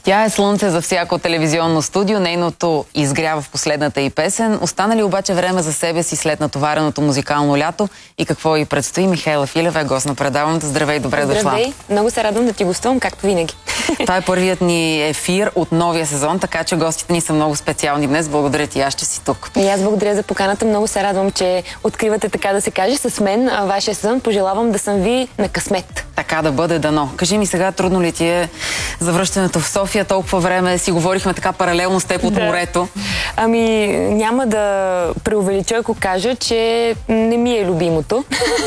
Тя е слънце за всяко телевизионно студио, нейното изгрява в последната й песен. Остана ли обаче време за себе си след натовареното музикално лято и какво й предстои? Михаела Филева е гост на предаването. Здравей, добре дошла. Здравей, много се радвам да ти гостувам, както винаги. Това е първият ни ефир от новия сезон, така че гостите ни са много специални днес. Благодаря ти, аз ще си тук. И аз благодаря за поканата. Много се радвам, че откривате, така да се каже, с мен вашия сезон. Пожелавам да съм ви на късмет. Така да бъде, дано. Кажи ми сега, трудно ли ти е завръщането в София? Толкова време си говорихме така паралелно с теб от морето. Ами, няма да преувелича, ако кажа, че не ми е любимото.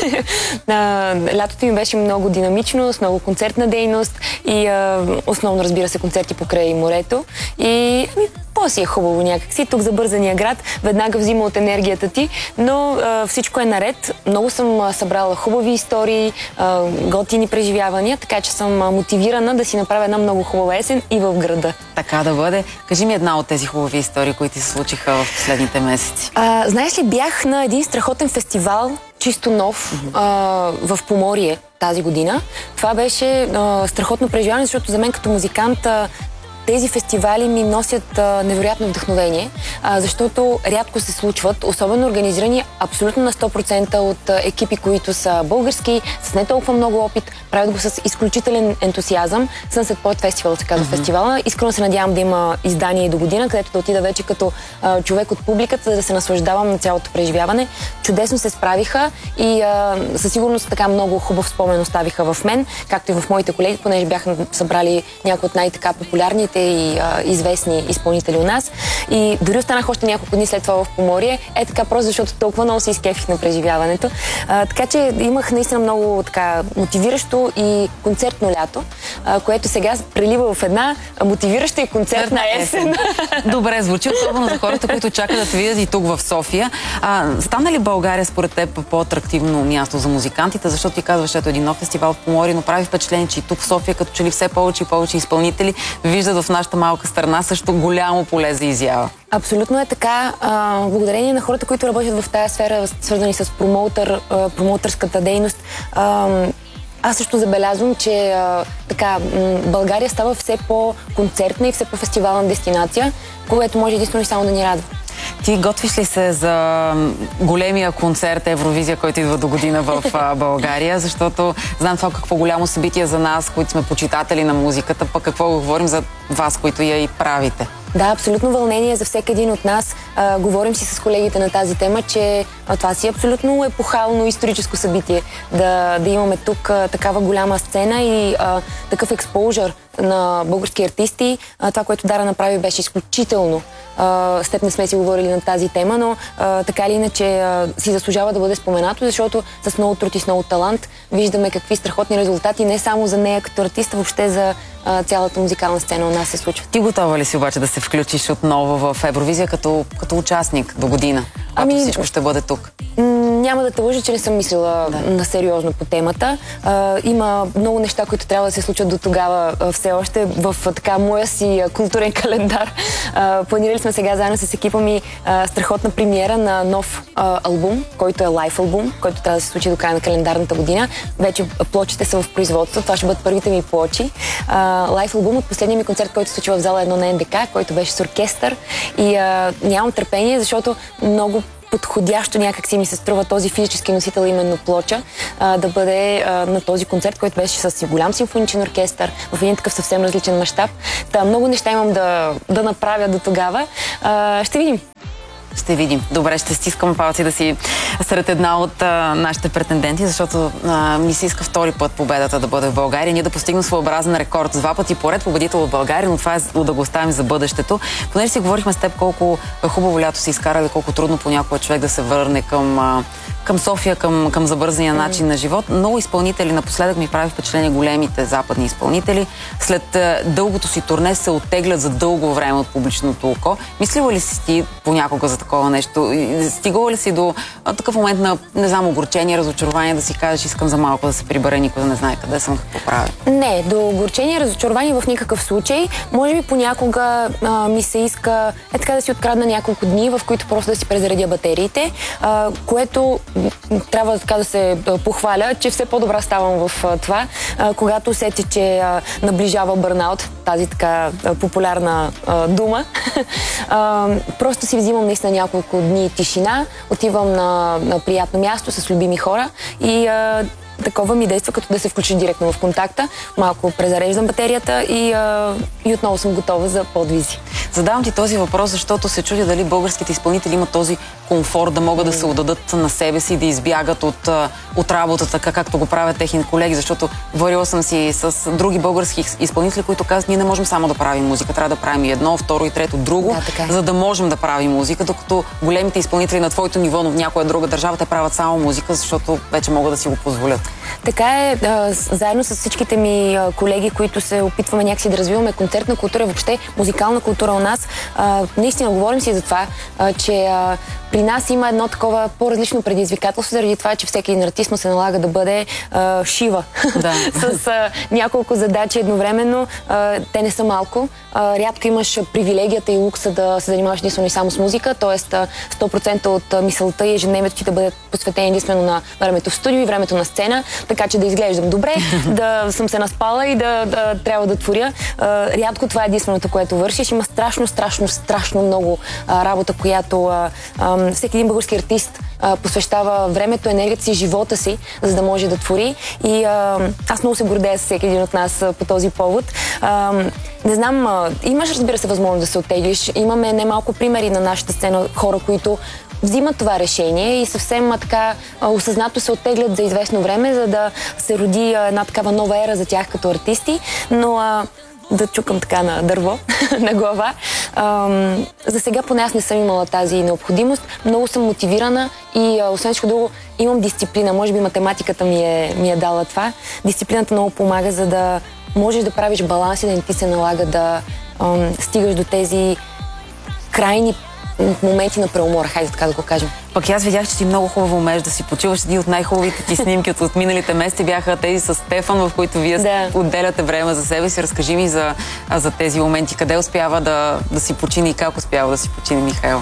Лятото ми беше много динамично, с много концертна дейност и основно, разбира се, концерти покрай морето. И по-си е хубаво някакси. Тук за бързания град веднага взима от енергията ти, но всичко е наред. Много съм събрала хубави истории, готини преживявания, така че съм мотивирана да си направя една много хубава есен и в града. Така да бъде. Кажи ми една от тези хубави истории, които се случиха в последните месеци. Знаеш ли, бях на един страхотен фестивал, чисто нов, в Поморие тази година. Това беше страхотно преживяване, защото за мен като музикант тези фестивали ми носят невероятно вдъхновение, защото рядко се случват, особено организирани абсолютно на 100% от екипи, които са български, с не толкова много опит, правят го с изключителен ентусиазъм. Sunset Poet Festival се казва фестивала. Искрено се надявам да има издание и до година, където да отида вече като човек от публиката, за да се наслаждавам на цялото преживяване. Чудесно се справиха и със сигурност така много хубав спомен оставиха в мен, както и в моите колеги, понеже бяха събрали някои от най-така популярните и известни изпълнители у нас. И дори останах още няколко дни след това в Поморие. Е така просто, защото толкова много се изкефих на преживяването. Така че имах наистина много така мотивиращо и концертно лято, което сега прелива в една мотивираща и концертна есен. Добре, звучи особено за хората, които чакат да те видят и тук в София. Стана ли България според теб по-атрактивно място за музикантите? Защото ти казваш, ето един нов фестивал в Поморие, но прави впечатление, че и тук в София, като че ли все повече и повече изпълнители виждат в нашата малка страна също голямо поле за изява. Абсолютно е така. Благодарение на хората, които работят в тази сфера, свързани с промоутърската дейност, аз също забелязвам, че България става все по-концертна и все по-фестивална дестинация, което може единствено и само да ни радва. Ти готвиш ли се за големия концерт Евровизия, който идва до година в България? Защото знам това какво голямо събитие за нас, които сме почитатели на музиката, пък какво говорим за вас, които я и правите. Да, абсолютно вълнение за всеки един от нас. Говорим си с колегите на тази тема, че това си абсолютно епохално историческо събитие. Да имаме тук такава голяма сцена и такъв експожър на български артисти. Това, което Дара направи, беше изключително. С теб не сме си говорили на тази тема, но така или иначе си заслужава да бъде споменато, защото с много труд и с много талант виждаме какви страхотни резултати, не само за нея като артист, а въобще за цялата музикална сцена у нас се случва. Ти готова ли си обаче да се включиш отново в Евровизия като участник до година? Ако всичко ще бъде тук. Няма да те лъжа, че не съм мислила на сериозно по темата. Има много неща, които трябва да се случат до тогава все още в моя си културен календар. Планирали сме сега заедно с екипа ми страхотна премиера на нов албум, който е лайф албум, който трябва да се случи до края на календарната година. Вече плочите са в производство. Това ще бъдат първите ми плочи. Лайф албум от последния ми концерт, който се случи в зала 1 на НДК, който беше с оркестър. И нямам търпение, защото много подходящо някак си ми се струва този физически носител, именно плоча, да бъде на този концерт, който беше с голям симфоничен оркестър, в един такъв съвсем различен мащаб. Много неща имам да направя до тогава. Ще видим. Ще видим. Добре, ще стискам палци да си сред една от нашите претенденти, защото ми се иска втори път победата да бъде в България. Ние да постигнем своеобразен рекорд. 2 пъти поред победител в България, но това е да го оставим за бъдещето. Понеже си говорихме с теб колко хубаво лято си изкарали, колко трудно понякога човек да се върне към София, към забързания начин на живот. Много изпълнители, напоследък ми прави впечатление, големите западни изпълнители, след дългото си турне се оттеглят за дълго време от публичното око. Мислила ли си ти понякога за такова нещо? Стигала ли си до такъв момент на, не знам, огорчение, разочарование, да си кажеш, искам за малко да се прибера, никой да не знае къде съм, какво правя? Не, до огорчение, разочарование в никакъв случай. Може би понякога ми се иска така да си открадна няколко дни, в които просто да си презаредя батериите, което трябва така да се похваля, че все по-добра ставам в това, когато усетя, че наближава бърнаут, тази така популярна дума. Просто си взимам наистина няколко дни тишина, отивам на приятно място с любими хора и такова ми действа, като да се включи директно в контакта. Малко презареждам батерията и отново съм готова за подвизи. Задавам ти този въпрос, защото се чудя дали българските изпълнители имат този комфорт да могат да се отдадат на себе си, да избягат от работата, така както го правят техни колеги, защото говорила съм си с други български изпълнители, които казват, ние не можем само да правим музика, трябва да правим и едно, второ и трето, друго, за да можем да правим музика, докато големите изпълнители на твоето ниво, но в някоя друга държава, те правят само музика, защото вече могат да си го позволят. Така е, заедно с всичките ми колеги, които се опитваме някакси да развиваме концертна култура, въобще музикална култура у нас, наистина говорим си за това, че при нас има едно такова по-различно предизвикателство, заради това, че всеки един артист му се налага да бъде шива. Да. С няколко задачи едновременно. Те не са малко. Рядко имаш привилегията и лукса да се занимаваш единствено и само с музика, т.е. 100% от мисълта и ежедневието ти да бъде посветени единствено на времето в студио и времето на сцена, така че да изглеждам добре, да съм се наспала и да трябва да творя. Рядко това е единственото, което вършиш. Има страшно много работа, която всеки един български артист посвещава времето, енергията си, живота си, за да може да твори. И аз много се гордея с всеки един от нас по този повод. Не знам, имаш, разбира се, възможност да се оттеглиш. Имаме немалко примери на нашата сцена, хора, които взимат това решение и съвсем така осъзнато се оттеглят за известно време, за да се роди една такава нова ера за тях като артисти. Но да чукам така на дърво, на глава. За сега поне аз не съм имала тази необходимост. Много съм мотивирана и освен всичко друго имам дисциплина. Може би математиката ми е дала това. Дисциплината много помага, за да можеш да правиш баланс и да не ти се налага да стигаш до тези крайни моменти на преумора, хайде така да го кажем. Пък аз видях, че ти много хубаво умееш да си почиваш. Един от най-хубавите ти снимки от миналите месеци бяха тези с Стефан, в които вие отделяте време за себе си. Разкажи ми за тези моменти. Къде успява да си почини и как успява да си почини Михаел?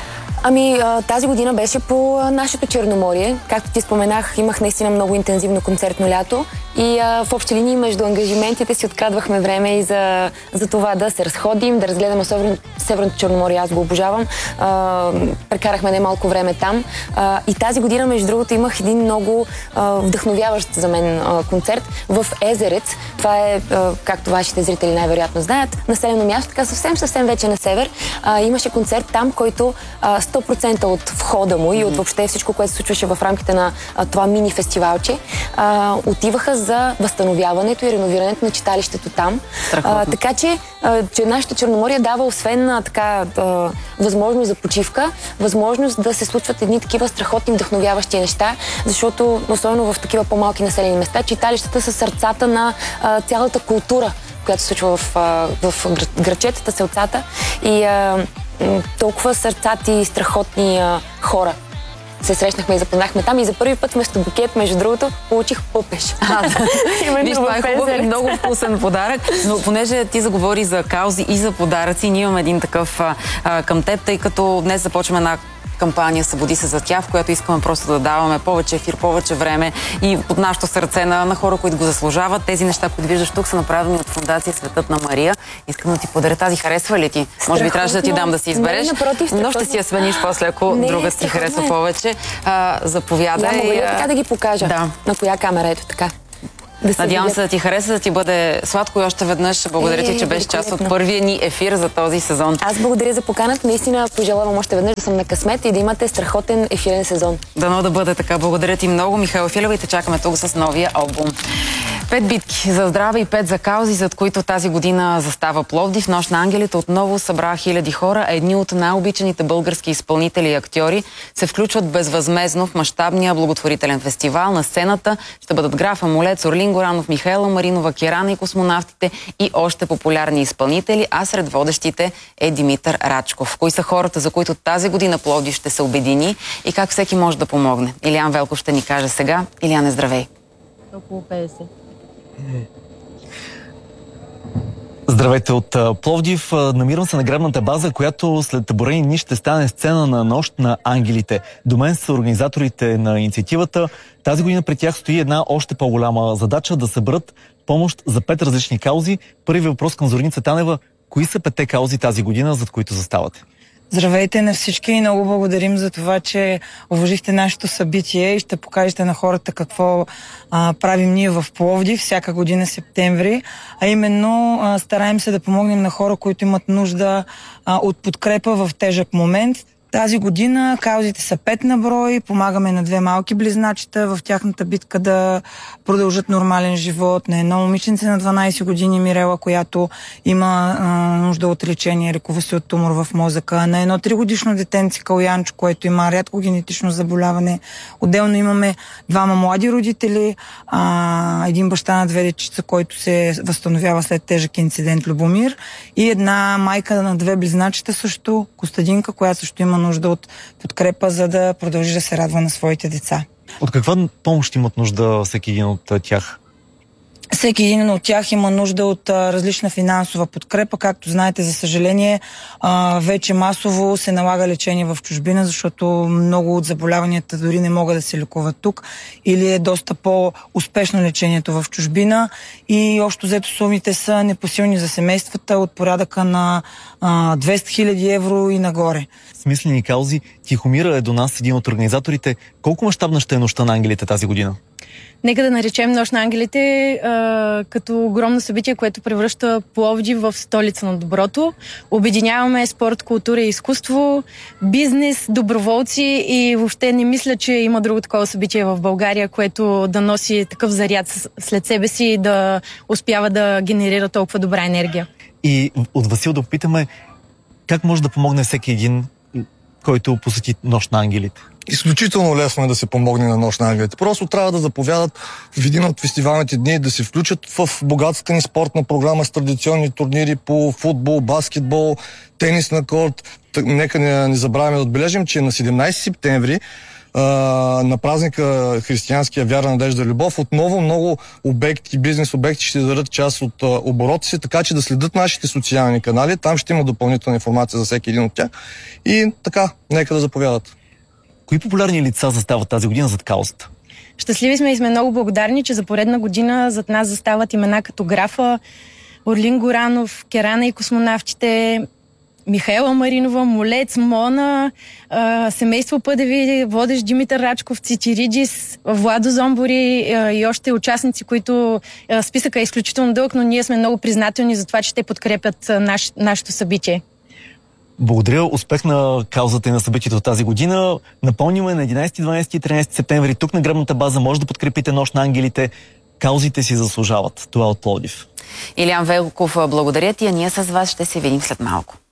Тази година беше по нашето Черноморие. Както ти споменах, имах наистина много интензивно концертно лято и в общи линии между ангажиментите си открадвахме време и за това да се разходим, да разгледаме Северното Черноморие. Аз го обожавам. Прекарахме немалко време там. И тази година, между другото, имах един много вдъхновяващ за мен концерт в Езерец. Това е, както вашите зрители най-вероятно знаят, населено място, така съвсем вече на север. Имаше концерт там, който 100% от входа му и от въобще всичко, което се случваше в рамките на това мини-фестивалче, отиваха за възстановяването и реновирането на читалището там. Така че нашето Черноморие дава освен възможност за почивка, възможност да се случват едни такива страхотни вдъхновяващи неща, защото особено в такива по-малки населени места, читалищата са сърцата на цялата култура, която се случва в градчетата, селцата и толкова сърцати и страхотни хора се срещнахме и запознахме там и за първи път вместо букет, между другото, получих пъпеш. Виж, това е хубав и много вкусен подарък, но понеже ти заговори за каузи и за подаръци, ние имаме един такъв към теб, тъй като днес започваме една кампания "Събуди се за тях", в която искаме просто да даваме повече ефир, повече време и под нашето сърце на хора, които го заслужават. Тези неща, които виждаш тук, са направени от Фондация Светът на Мария. Искам да ти подаря тази. Харесва ли ти? Може би трябваше да ти дам да си избереш, но ще си я смениш после, ако друга ти харесва повече. Заповядай. Мога ли така да ги покажа? Да. На коя камера? Ето така. Надявам се да ти хареса, да ти бъде сладко и още веднъж благодаря ти, че беше част от първия ни ефир за този сезон. Аз благодаря за поканата. Наистина пожелавам още веднъж да съм на късмет и да имате страхотен ефирен сезон. Дано да бъде така. Благодаря ти много, Михаел Филева, и те чакаме тук с новия албум. 5 битки за здраве и 5 за каузи, зад които тази година застава Пловдив. Нощ на ангелите отново събра хиляди хора, а едни от най-обичаните български изпълнители и актьори се включват безвъзмездно в мащабния благотворителен фестивал. На сцената ще бъдат Граф Амулец, Орлин Горанов, Михаела Маринова, Керана и Космонавтите и още популярни изпълнители, а сред водещите е Димитър Рачков. Кои са хората, за които тази година Пловдив ще се обедини и как всеки може да помогне? Илиян Велков ще ни каже сега. Илияне, здравей! Около 50. Здравейте от Пловдив. Намирам се на гребната база, която след броени дни ще стане сцена на Нощ на ангелите. До мен са организаторите на инициативата. Тази година пред тях стои една още по-голяма задача да съберат помощ за 5 различни каузи. Първи въпрос към Зорница Танева. Кои са 5 каузи тази година, зад които заставате? Здравейте на всички и много благодарим за това, че уважихте нашето събитие и ще покажете на хората какво правим ние в Пловдив всяка година септември. А именно стараем се да помогнем на хора, които имат нужда от подкрепа в тежък момент. Тази година каузите са 5 на брой, помагаме на 2 малки близначета в тяхната битка да продължат нормален живот, на едно момиченце на 12 години Мирела, която има нужда от лечение, лекува се от тумор в мозъка, на едно 3-годишно детенце Калянчо, което има рядко генетично заболяване. Отделно имаме 2 млади родители, един баща на 2 дечица, който се възстановява след тежък инцидент, Любомир, и една майка на 2 близначета също, Костадинка, която също има нужда от подкрепа, за да продължи да се радва на своите деца. От каква помощ имат нужда всеки един от тях? Всеки един от тях има нужда от различна финансова подкрепа. Както знаете, за съжаление, вече масово се налага лечение в чужбина, защото много от заболяванията дори не могат да се лекуват тук или е доста по-успешно лечението в чужбина и общо взето сумите са непосилни за семействата от порядъка на 200 000 евро и нагоре. Смислени каузи. Тихомира е до нас един от организаторите. Колко мащабна ще е Нощта на ангелите тази година? Нека да наречем Нощ на ангелите като огромно събитие, което превръща Пловдив в столица на доброто. Обединяваме спорт, култура и изкуство, бизнес, доброволци и въобще не мисля, че има друго такова събитие в България, което да носи такъв заряд след себе си и да успява да генерира толкова добра енергия. И от Васил да попитаме как може да помогне всеки един, който посети Нощ на ангелите? Изключително лесно е да се помогне на Нощ на ангелите. Просто трябва да заповядат в един от фестивалните дни, да се включат в богатата ни спортна програма с традиционни турнири по футбол, баскетбол, тенис на корт. Нека не забравяме да отбележим, че на 17 септември на празника Християнския вяра, надежда, любов, отново много обекти, бизнес обекти ще дадат част от оборота си, така че да следят нашите социални канали. Там ще има допълнителна информация за всеки един от тях. И така, нека да заповядат. Кои популярни лица застават тази година зад каузата? Щастливи сме и сме много благодарни, че за поредна година зад нас застават имена като Графа, Орлин Горанов, Керана и Космонавтите, Михаела Маринова, Молец, Мона, семейство Пъдеви, водещ Димитър Рачков, Цитириджис, Владо Зомбори и още участници, които списъка е изключително дълъг, но ние сме много признателни за това, че те подкрепят нашето събитие. Благодаря, успех на каузата и на събитието тази година. Напомняме, на 11, 12 и 13 септември тук на гребната база може да подкрепите Нощ на ангелите. Каузите си заслужават. Това от Пловдив. Илиян Велков, благодаря ти, а ние с вас ще се видим след малко.